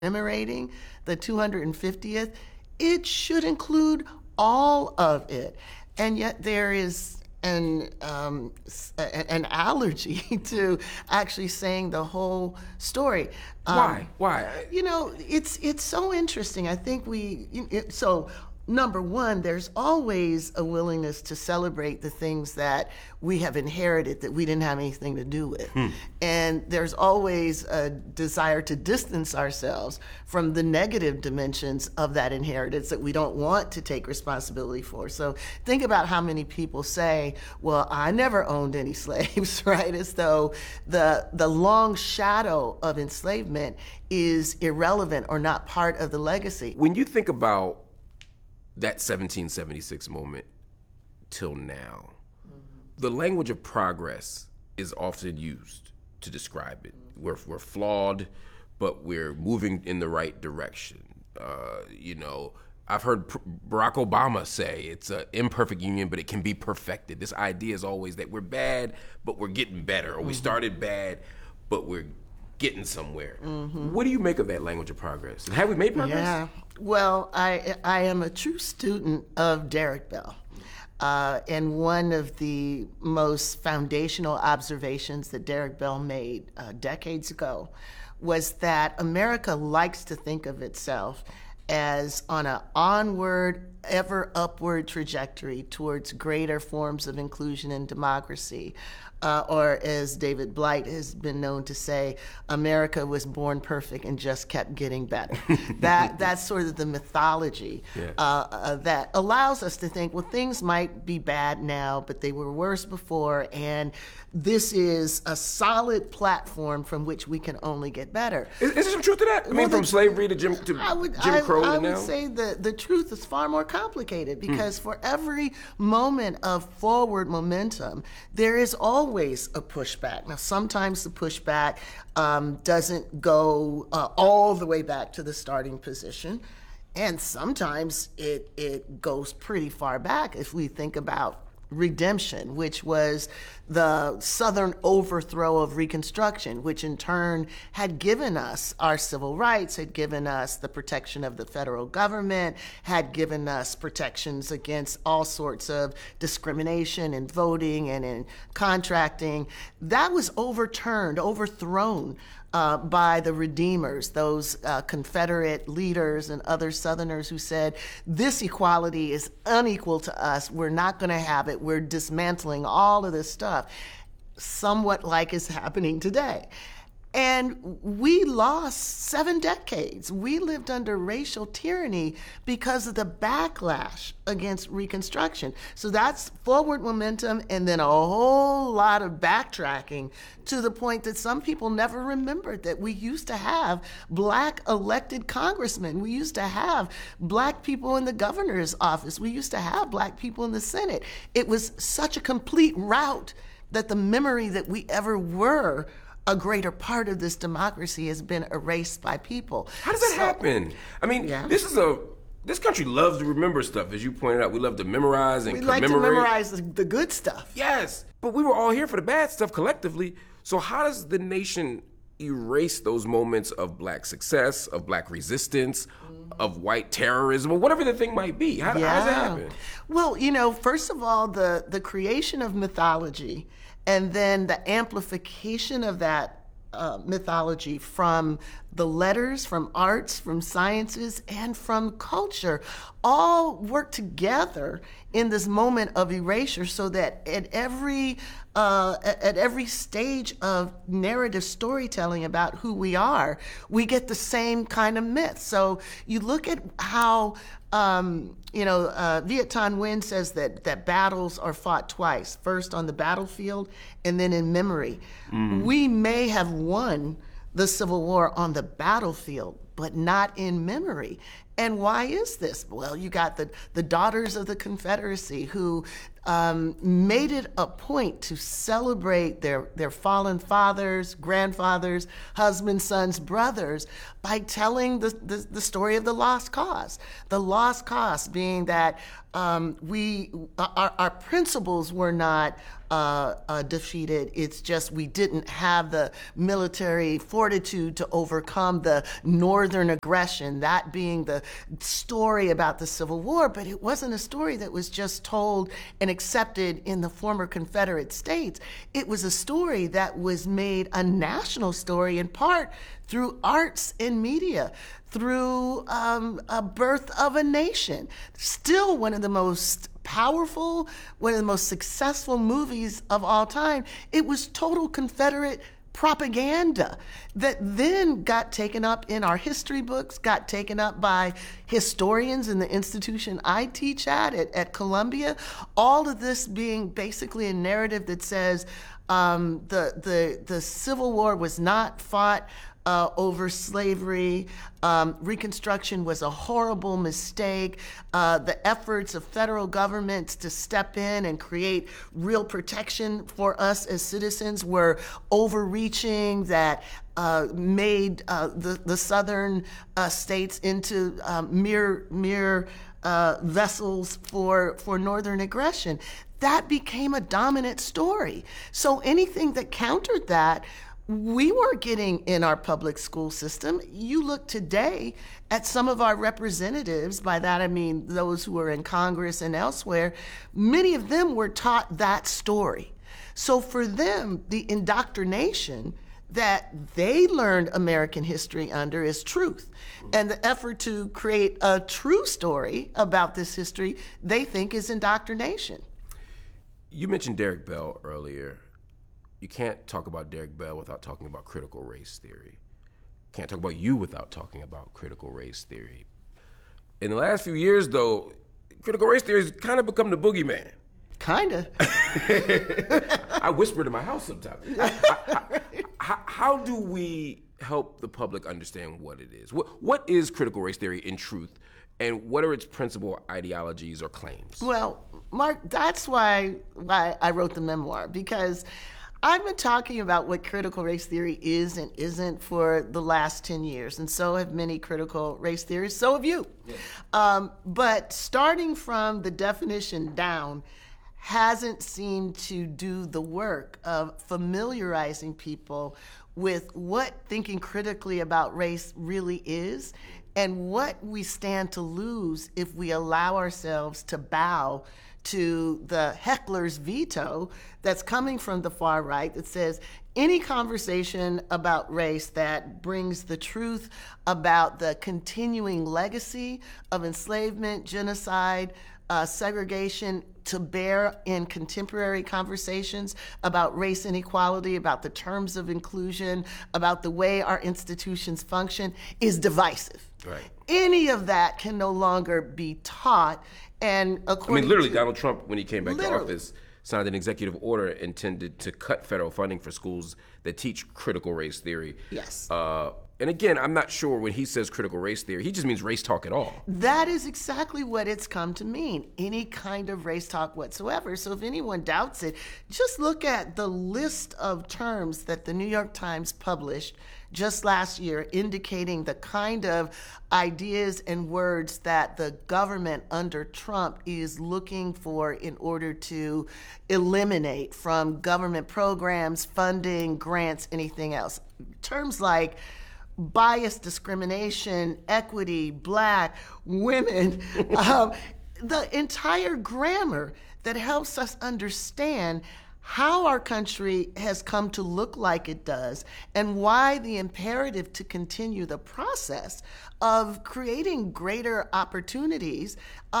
commemorating the 250th, it should include all of it. And yet there is an allergy to actually saying the whole story. Why? It's so interesting. I think so. Number one, there's always a willingness to celebrate the things that we have inherited that we didn't have anything to do with. And there's always a desire to distance ourselves from the negative dimensions of that inheritance that we don't want to take responsibility for. So think about how many people say, well, I never owned any slaves, right? As though the long shadow of enslavement is irrelevant or not part of the legacy. When you think about that 1776 moment till now, the language of progress is often used to describe it. We're flawed, but we're moving in the right direction. I've heard Barack Obama say it's an imperfect union, but it can be perfected. This idea is always that we're bad, but we're getting better, or we started bad, but we're getting somewhere. What do you make of that language of progress? Have we made progress? Yeah. Well, I am a true student of Derrick Bell. And one of the most foundational observations that Derrick Bell made decades ago was that America likes to think of itself as on an onward, ever upward trajectory towards greater forms of inclusion and democracy. Or as David Blight has been known to say, America was born perfect and just kept getting better. That's sort of the mythology that allows us to think, well, things might be bad now, but they were worse before, and this is a solid platform from which we can only get better. Is there some truth to that? From slavery to Jim Crow I to now? would say the truth is far more complicated because for every moment of forward momentum, there is always a pushback. Now, sometimes the pushback doesn't go all the way back to the starting position, and sometimes it goes pretty far back if we think about redemption, which was the Southern overthrow of Reconstruction, which in turn had given us our civil rights, had given us the protection of the federal government, had given us protections against all sorts of discrimination in voting and in contracting. That was overthrown by the Redeemers, those Confederate leaders and other Southerners who said, this equality is unequal to us. We're not going to have it. We're dismantling all of this stuff, somewhat like is happening today. And we lost 7 decades. We lived under racial tyranny because of the backlash against Reconstruction. So that's forward momentum and then a whole lot of backtracking to the point that some people never remembered that we used to have black elected congressmen. We used to have black people in the governor's office. We used to have black people in the Senate. It was such a complete rout that the memory that we ever were a greater part of this democracy has been erased by people. How does that happen? This country loves to remember stuff, as you pointed out. We love to memorize and commemorate. We like to memorize the good stuff. Yes, but we were all here for the bad stuff collectively. So how does the nation erase those moments of black success, of black resistance, of white terrorism, or whatever the thing might be? How does that happen? Well, first of all, the creation of mythology and then the amplification of that mythology from the letters, from arts, from sciences, and from culture all work together in this moment of erasure so that at every stage of narrative storytelling about who we are, we get the same kind of myth. So you look at how Viet Thanh Nguyen says that battles are fought twice, first on the battlefield and then in memory. We may have won the Civil War on the battlefield, but not in memory. And why is this? Well, you got the daughters of the Confederacy who made it a point to celebrate their fallen fathers, grandfathers, husbands, sons, brothers by telling the story of the lost cause. The lost cause being that our principles were not defeated. It's just we didn't have the military fortitude to overcome the northern Northern aggression, that being the story about the Civil War, but it wasn't a story that was just told and accepted in the former Confederate States. It was a story that was made a national story in part through arts and media, through a birth of a nation. Still one of the most powerful, one of the most successful movies of all time. It was total Confederate propaganda that then got taken up in our history books, got taken up by historians in the institution I teach at Columbia. All of this being basically a narrative that says the Civil War was not fought over slavery. Reconstruction was a horrible mistake. The efforts of federal governments to step in and create real protection for us as citizens were overreaching, that made the southern states into mere vessels for northern aggression. That became a dominant story. So anything that countered that, we weren't getting in our public school system. You look today at some of our representatives, by that I mean those who are in Congress and elsewhere, many of them were taught that story. So for them, the indoctrination that they learned American history under is truth. And the effort to create a true story about this history, they think is indoctrination. You mentioned Derek Bell earlier. You can't talk about Derek Bell without talking about critical race theory. Can't talk about you without talking about critical race theory. In the last few years, though, critical race theory has kind of become the boogeyman. Kind of. I whisper to my house sometimes. How do we help the public understand what it is? What is critical race theory in truth, and what are its principal ideologies or claims? Well, Mark, that's why I wrote the memoir, because I've been talking about what critical race theory is and isn't for the last 10 years, and so have many critical race theorists, so have you. Yeah. But starting from the definition down hasn't seemed to do the work of familiarizing people with what thinking critically about race really is and what we stand to lose if we allow ourselves to bow to the heckler's veto that's coming from the far right that says any conversation about race that brings the truth about the continuing legacy of enslavement, genocide, segregation to bear in contemporary conversations about race inequality, about the terms of inclusion, about the way our institutions function is divisive. Right. Any of that can no longer be taught. And according literally, to Donald Trump, when he came back to office, signed an executive order intended to cut federal funding for schools that teach critical race theory. Yes. And again, I'm not sure when he says critical race theory, he just means race talk at all. That is exactly what it's come to mean, any kind of race talk whatsoever. So if anyone doubts it, just look at the list of terms that the New York Times published just last year indicating the kind of ideas and words that the government under Trump is looking for in order to eliminate from government programs, funding, grants, anything else. Terms like bias, discrimination, equity, black, women, the entire grammar that helps us understand how our country has come to look like it does and why the imperative to continue the process of creating greater opportunities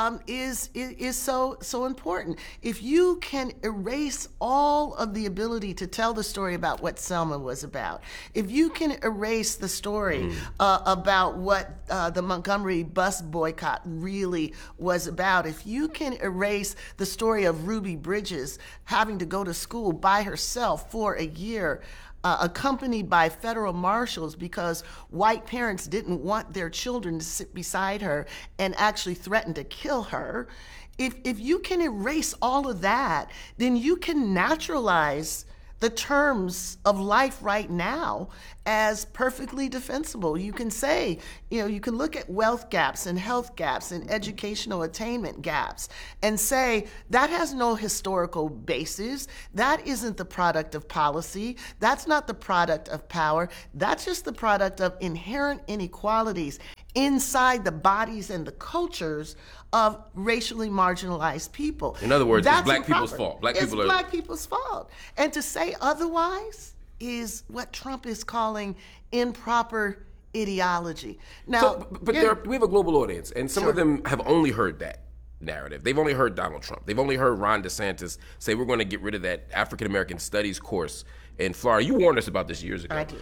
is so important. If you can erase all of the ability to tell the story about what Selma was about, if you can erase the story about what the Montgomery bus boycott really was about, if you can erase the story of Ruby Bridges having to go to school by herself for a year, accompanied by federal marshals because white parents didn't want their children to sit beside her and actually threaten to kill her. If you can erase all of that, then you can naturalize the terms of life right now as perfectly defensible. You can say, you can look at wealth gaps and health gaps and educational attainment gaps and say that has no historical basis. That isn't the product of policy. That's not the product of power. That's just the product of inherent inequalities inside the bodies and the cultures of racially marginalized people. In other words, That's it's black improper. people's fault. It's black people's fault. And to say otherwise is what Trump is calling improper ideology. Now, we have a global audience, and some of them have only heard that narrative. They've only heard Donald Trump. They've only heard Ron DeSantis say we're going to get rid of that African American Studies course in Florida. You warned us about this years ago. I did.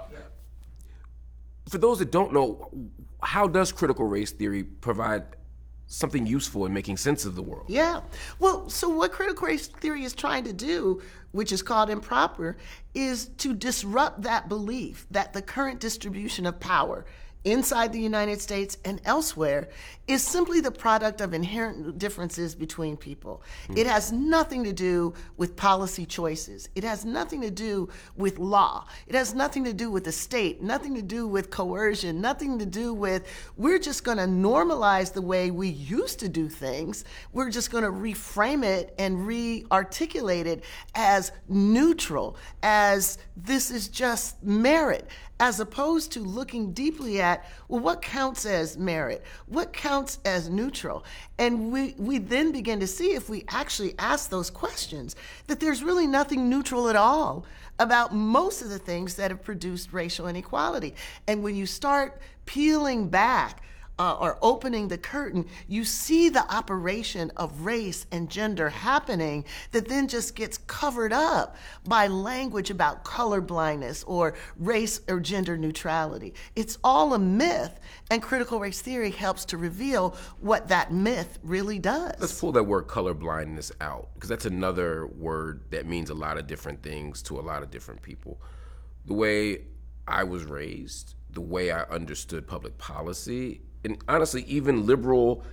For those that don't know, how does critical race theory provide something useful in making sense of the world? Yeah. Well, so what critical race theory is trying to do, which is called improper, is to disrupt that belief that the current distribution of power inside the United States and elsewhere is simply the product of inherent differences between people. It has nothing to do with policy choices. It has nothing to do with law. It has nothing to do with the state, nothing to do with coercion, nothing to do with, we're just going to normalize the way we used to do things. We're just going to reframe it and re-articulate it as neutral, as this is just merit, as opposed to looking deeply at, well, what counts as merit? What counts as neutral? And we then begin to see, if we actually ask those questions, that there's really nothing neutral at all about most of the things that have produced racial inequality. And when you start peeling back or opening the curtain, you see the operation of race and gender happening that then just gets covered up by language about color blindness or race or gender neutrality. It's all a myth, and critical race theory helps to reveal what that myth really does. Let's pull that word color blindness out, because that's another word that means a lot of different things to a lot of different people. The way I was raised, the way I understood public policy, and honestly, even liberal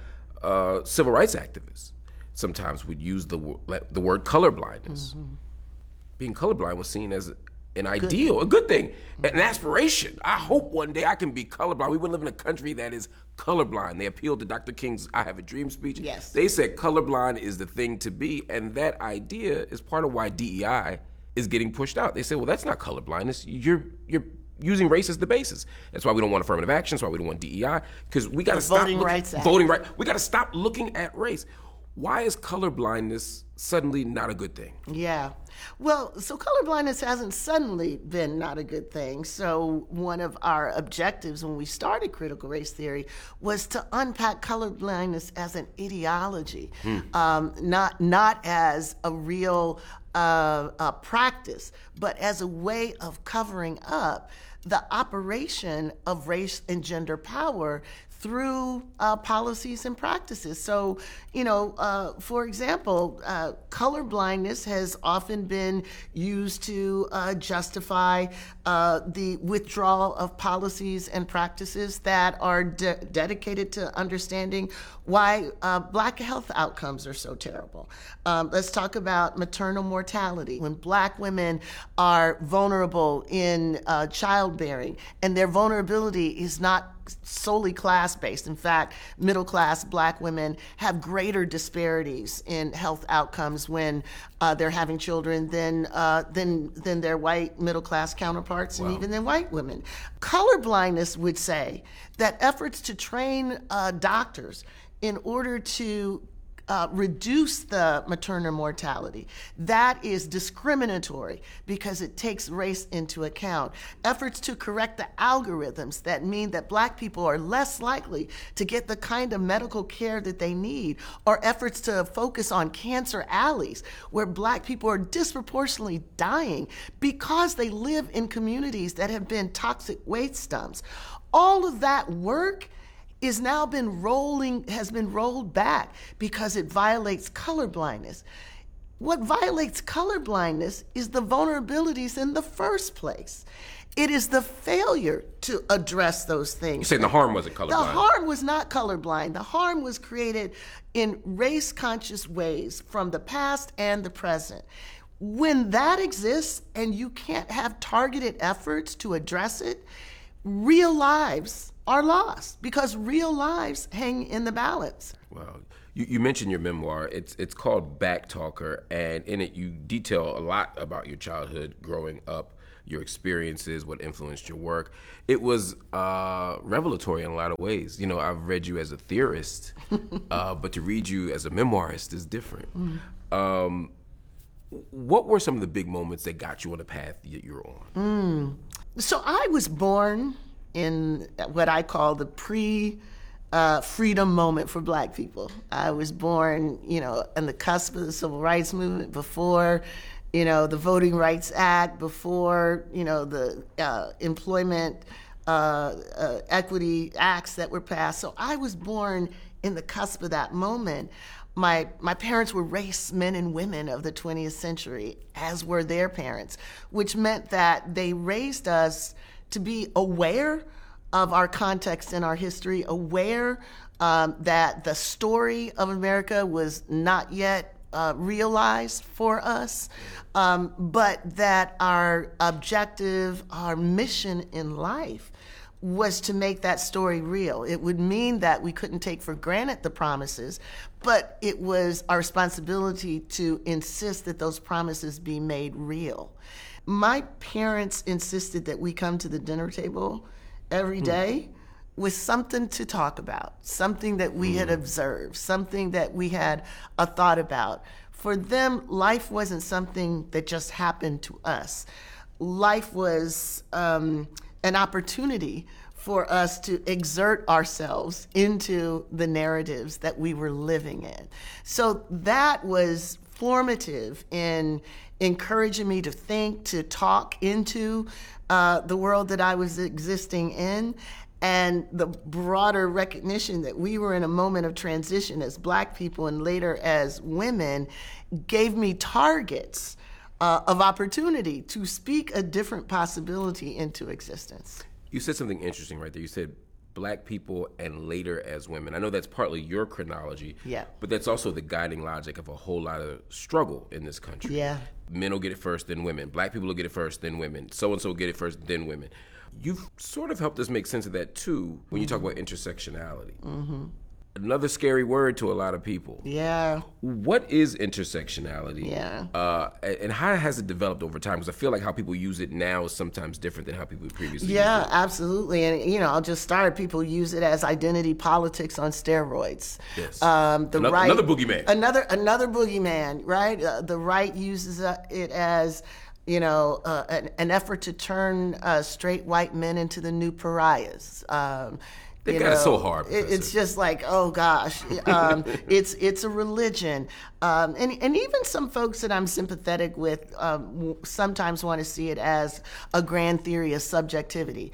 civil rights activists sometimes would use the word colorblindness. Mm-hmm. Being colorblind was seen as an ideal, a good thing, an aspiration. I hope one day I can be colorblind. We would live in a country that is colorblind. They appealed to Dr. King's I Have a Dream speech. Yes. They said colorblind is the thing to be, and that idea is part of why DEI is getting pushed out. They said, well, that's not colorblindness. You're using race as the basis. That's why we don't want affirmative action. That's why we don't want DEI, because we got to stop Voting Rights Act. Voting right. We got to stop looking at race. Why is colorblindness suddenly not a good thing? Yeah. Well, so colorblindness hasn't suddenly been not a good thing. So one of our objectives when we started critical race theory was to unpack colorblindness as an ideology, not as a real practice, but as a way of covering up the operation of race and gender power through policies and practices. So, for example, color blindness has often been used to justify the withdrawal of policies and practices that are dedicated to understanding why Black health outcomes are so terrible. Let's talk about maternal mortality. When Black women are vulnerable in childbearing, and their vulnerability is not solely class-based. In fact, middle-class Black women have greater disparities in health outcomes when they're having children than their white middle-class counterparts, and even than white women. Colorblindness would say that efforts to train doctors in order to reduce the maternal mortality, that is discriminatory because it takes race into account. Efforts to correct the algorithms that mean that Black people are less likely to get the kind of medical care that they need, or efforts to focus on cancer alleys where Black people are disproportionately dying because they live in communities that have been toxic waste dumps. All of that work has been rolled back because it violates colorblindness. What violates colorblindness is the vulnerabilities in the first place. It is the failure to address those things. You're saying the harm wasn't colorblind. The harm was not colorblind. The harm was created in race-conscious ways from the past and the present. When that exists and you can't have targeted efforts to address it, real lives are lost because real lives hang in the balance. Wow. You mentioned your memoir. It's called Backtalker, and in it you detail a lot about your childhood growing up, your experiences, what influenced your work. It was revelatory in a lot of ways. You know, I've read you as a theorist, but to read you as a memoirist is different. What were some of the big moments that got you on the path that you're on? So I was born in what I call the freedom moment for Black people. I was born, you know, on the cusp of the Civil Rights Movement, before, you know, the Voting Rights Act, before, you know, the employment equity acts that were passed. So I was born in the cusp of that moment. My parents were race men and women of the 20th century, as were their parents, which meant that they raised us to be aware of our context and our history, aware that the story of America was not yet realized for us, but that our objective, our mission in life was to make that story real. It would mean that we couldn't take for granted the promises, but it was our responsibility to insist that those promises be made real. My parents insisted that we come to the dinner table every day with something to talk about, something that we had observed, something that we had a thought about. For them, life wasn't something that just happened to us. Life was an opportunity for us to exert ourselves into the narratives that we were living in. So that was formative in encouraging me to think, to talk into the world that I was existing in, and the broader recognition that we were in a moment of transition as Black people and later as women gave me targets of opportunity to speak a different possibility into existence. You said something interesting right there. You said Black people and later as women. I know that's partly your chronology, but that's also the guiding logic of a whole lot of struggle in this country. Yeah. Men will get it first, then women. Black people will get it first, then women. So-and-so will get it first, then women. You've sort of helped us make sense of that, too, when you talk about intersectionality. Another scary word to a lot of people. Yeah. What is intersectionality? Yeah. And how has it developed over time? Because I feel like how people use it now is sometimes different than how people previously used it. Absolutely. And, you know, I'll just start. People use it as identity politics on steroids. Yes. Another boogeyman. Another boogeyman, right? The right uses it as, you know, an effort to turn straight white men into the new pariahs. They've got it so hard. It's just like, oh gosh, it's a religion, and even some folks that I'm sympathetic with sometimes want to see it as a grand theory of subjectivity.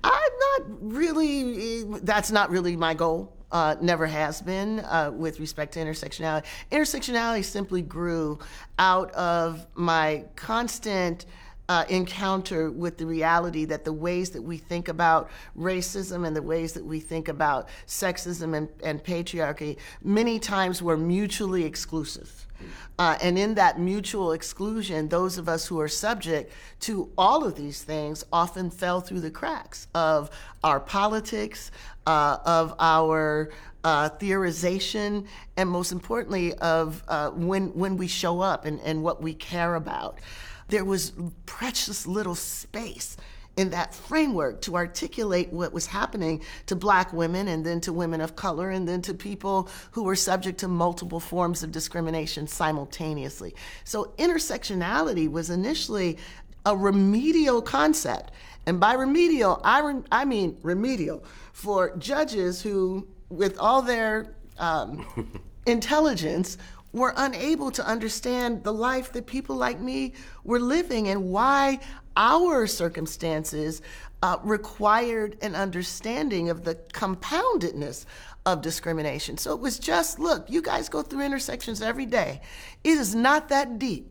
That's not really my goal. Never has been with respect to intersectionality. Intersectionality simply grew out of my constant encounter with the reality that the ways that we think about racism and the ways that we think about sexism and patriarchy many times were mutually exclusive. And in that mutual exclusion, those of us who are subject to all of these things often fell through the cracks of our politics, of our theorization, and most importantly, of when we show up and what we care about. There was precious little space in that framework to articulate what was happening to Black women and then to women of color and then to people who were subject to multiple forms of discrimination simultaneously. So intersectionality was initially a remedial concept. And by remedial, I mean remedial for judges who, with all their intelligence, were unable to understand the life that people like me were living and why our circumstances required an understanding of the compoundedness of discrimination. So it was just, look, you guys go through intersections every day. It is not that deep.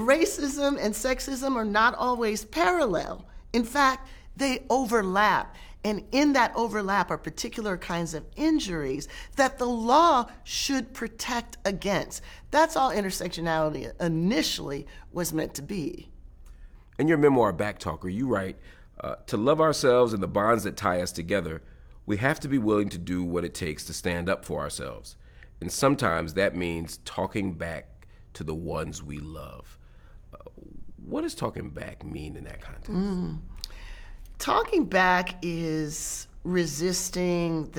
Racism and sexism are not always parallel. In fact, they overlap. And in that overlap are particular kinds of injuries that the law should protect against. That's all intersectionality initially was meant to be. In your memoir, Backtalker, you write, to love ourselves and the bonds that tie us together, we have to be willing to do what it takes to stand up for ourselves. And sometimes that means talking back to the ones we love. What does talking back mean in that context? Talking back is resisting